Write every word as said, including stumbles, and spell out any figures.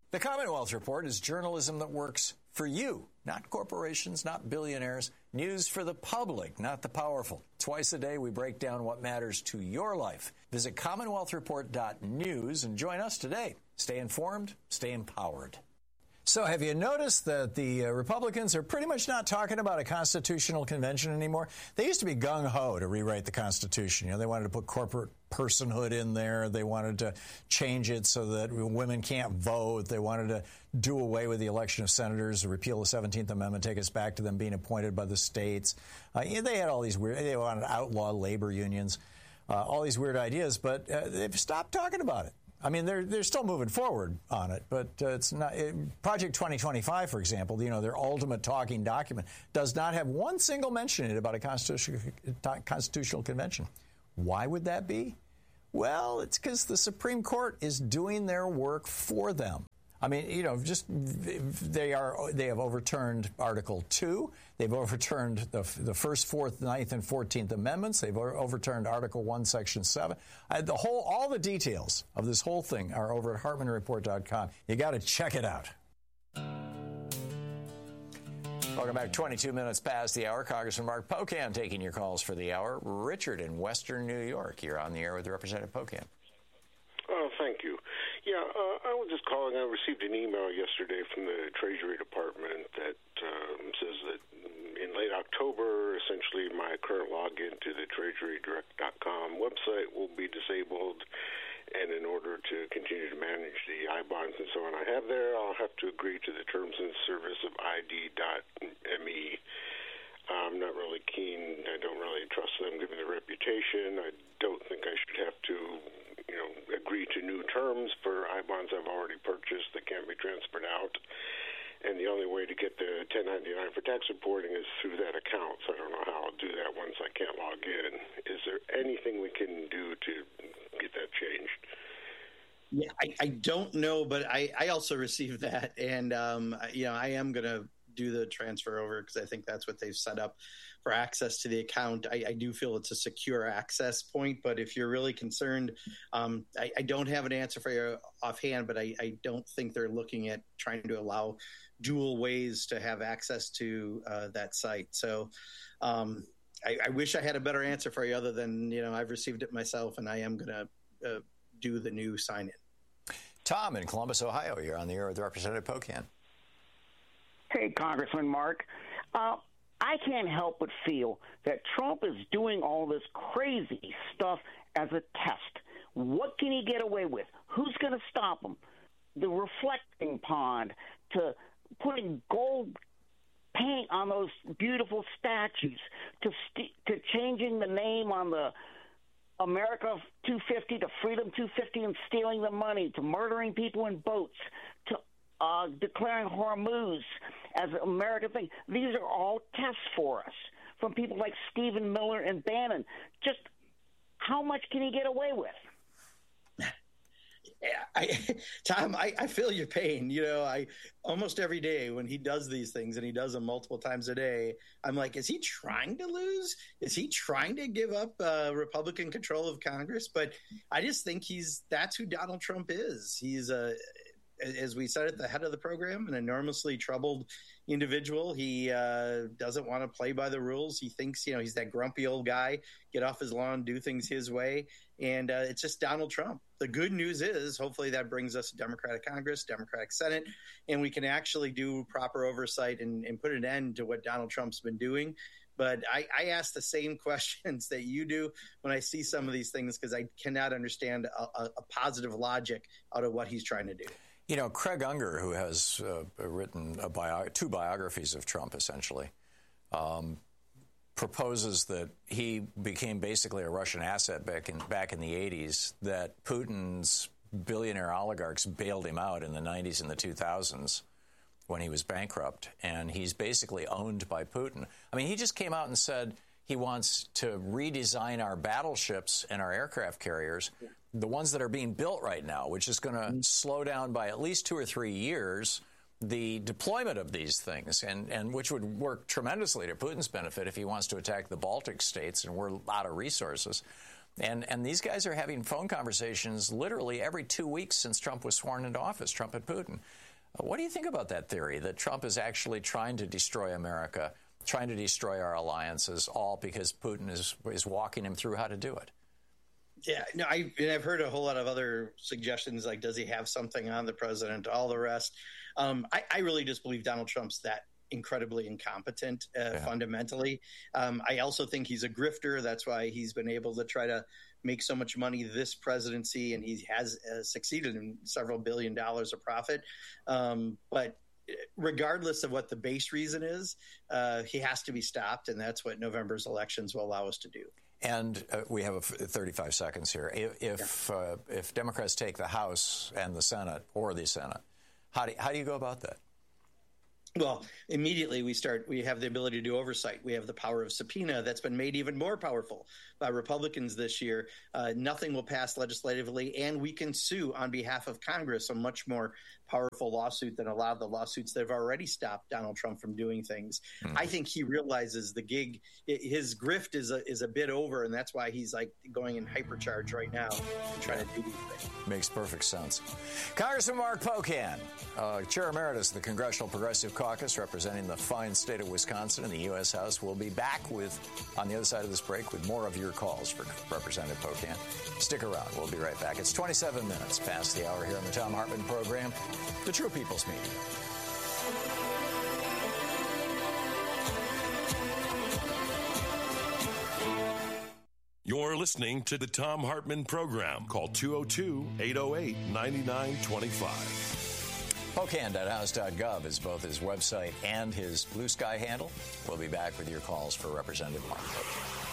The Commonwealth Report is journalism that works for you, not corporations, not billionaires. News for the public, not the powerful. Twice a day, we break down what matters to your life. Visit commonwealth report dot news and join us today. Stay informed, stay empowered. So have you noticed that the uh, Republicans are pretty much not talking about a constitutional convention anymore? They used to be gung-ho to rewrite the Constitution. You know, they wanted to put corporate personhood in there. They wanted to change it so that women can't vote. They wanted to do away with the election of senators, repeal the seventeenth Amendment, take us back to them being appointed by the states. Uh, yeah, they had all these weird, they wanted to outlaw labor unions, uh, all these weird ideas, but uh, they've stopped talking about it. I mean, they're they're still moving forward on it, but uh, it's not. It, Project twenty twenty-five, for example, you know, their ultimate talking document does not have one single mention in it about a constitutional constitutional convention. Why would that be? Well, it's because the Supreme Court is doing their work for them. I mean, you know, just they are they have overturned Article two. They've overturned the the first, fourth, ninth, and fourteenth Amendments. They've overturned Article one, Section seven. Uh, the whole, all the details of this whole thing are over at hartmann report dot com. You got to check it out. Welcome back. twenty-two minutes past the hour. Congressman Mark Pocan taking your calls for the hour. Richard in Western New York. You're on the air with Representative Pocan. Oh, thank you. Yeah, uh, I was just calling. I received an email yesterday from the Treasury Department that um, says that in late October, essentially my current login to the treasury direct dot com website will be disabled, and in order to continue to manage the I bonds and so on I have there, I'll have to agree to the terms and service of I D dot M E. I'm not really keen. I don't really trust them given their reputation. I don't think I should have to, you know, agree to new terms for I bonds I've already purchased that can't be transferred out. And the only way to get the ten ninety-nine for tax reporting is through that account. So I don't know how I'll do that once I can't log in. Is there anything we can do to get that changed? Yeah, I, I don't know, but I, I also received that. And, um, you know, I am going to do the transfer over because I think that's what they've set up for access to the account. I, I do feel it's a secure access point, but if you're really concerned, um, I, I don't have an answer for you offhand, but I, I don't think they're looking at trying to allow dual ways to have access to uh, that site. So um, I, I wish I had a better answer for you other than, you know, I've received it myself and I am going to uh, do the new sign in. Tom in Columbus, Ohio, you're on the air with Representative Pocan. Hey, Congressman Mark. Uh, I can't help but feel that Trump is doing all this crazy stuff as a test. What can he get away with? Who's going to stop him? The reflecting pond, to putting gold paint on those beautiful statues, to st- to changing the name on the America two fifty to Freedom two fifty and stealing the money, to murdering people in boats, to uh, declaring Hormuz as an American thing. These are all tests for us from people like Stephen Miller and Bannon. Just how much can he get away with? Yeah, I, Tom, I, I feel your pain. You know, I almost every day when he does these things, and he does them multiple times a day, I'm like, is he trying to lose? Is he trying to give up uh, Republican control of Congress? But I just think he's that's who Donald Trump is. He's a as we said at the head of the program, an enormously troubled individual. He uh, doesn't want to play by the rules. He thinks, you know, he's that grumpy old guy, get off his lawn, do things his way. And uh, it's just Donald Trump. The good news is hopefully that brings us a Democratic Congress, Democratic Senate, and we can actually do proper oversight and, and put an end to what Donald Trump's been doing. But I, I ask the same questions that you do when I see some of these things because I cannot understand a, a, a positive logic out of what he's trying to do. You know, Craig Unger, who has uh, written a bio- two biographies of Trump, essentially, um, proposes that he became basically a Russian asset back in back in the eighties, that Putin's billionaire oligarchs bailed him out in the nineties and the two thousands when he was bankrupt, and he's basically owned by Putin. I mean, he just came out and said he wants to redesign our battleships and our aircraft carriers, the ones that are being built right now, which is going to mm-hmm. slow down by at least two or three years the deployment of these things, and, and which would work tremendously to Putin's benefit if he wants to attack the Baltic states and we're out of resources. And and these guys are having phone conversations literally every two weeks since Trump was sworn into office, Trump and Putin. What do you think about that theory, that Trump is actually trying to destroy America, trying to destroy our alliances, all because Putin is is walking him through how to do it? Yeah, no, I, and I've heard a whole lot of other suggestions, like, does he have something on the president, all the rest. Um, I, I really just believe Donald Trump's that incredibly incompetent uh, yeah. fundamentally. Um, I also think he's a grifter. That's why he's been able to try to make so much money this presidency, and he has uh, succeeded in several billion dollars of profit. Um, but regardless of what the base reason is, uh, he has to be stopped, and that's what November's elections will allow us to do. And uh, we have a f- thirty-five seconds here. If if, yeah. uh, if Democrats take the House and the Senate, or the Senate, how do you, how do you go about that? Well, immediately we start, we have the ability to do oversight. We have the power of subpoena that's been made even more powerful by Republicans this year. Uh, nothing will pass legislatively, and we can sue on behalf of Congress, a much more powerful lawsuit than a lot of the lawsuits that have already stopped Donald Trump from doing things. Mm. I think he realizes the gig, his grift is a, is a bit over, and that's why he's like going in hypercharge right now to try to do these things. Makes perfect sense. Congressman Mark Pocan, uh, Chair Emeritus of the Congressional Progressive Caucus, representing the fine state of Wisconsin in the U S House. We'll be back with, on the other side of this break, with more of your calls for Representative Pocan. Stick around. We'll be right back. It's twenty-seven minutes past the hour here on the Thom Hartmann program, the True People's Media. You're listening to the Thom Hartmann program. Call two oh two, eight oh eight, nine nine two five. Pocan dot house dot gov is both his website and his Blue Sky handle. We'll be back with your calls for Representative Mark Pocan.